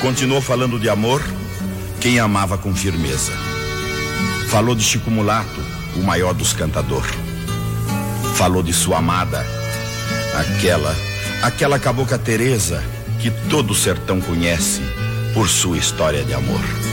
Continuou falando de amor quem amava com firmeza. Falou de Chico Mulato, o maior dos cantadores. Falou de sua amada, aquela cabocla Teresa que todo o sertão conhece por sua história de amor.